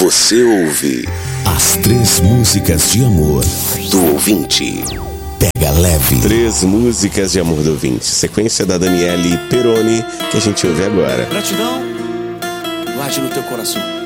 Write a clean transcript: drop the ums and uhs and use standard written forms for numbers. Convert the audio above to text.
Você ouve as 3 músicas de amor do ouvinte. Pega leve. 3 músicas de amor do ouvinte. Sequência da Daniele Peroni, que a gente ouve agora. Gratidão guarde no teu coração.